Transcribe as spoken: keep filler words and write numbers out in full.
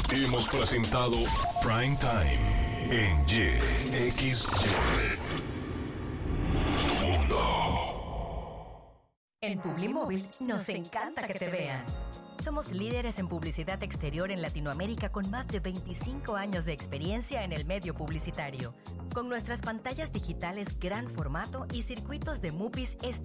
Hemos presentado Prime Time en Y X Y Mundo. En Publimóvil nos encanta que te vean. Somos líderes en publicidad exterior en Latinoamérica con más de veinticinco años de experiencia en el medio publicitario. Con nuestras pantallas digitales gran formato y circuitos de MUPIs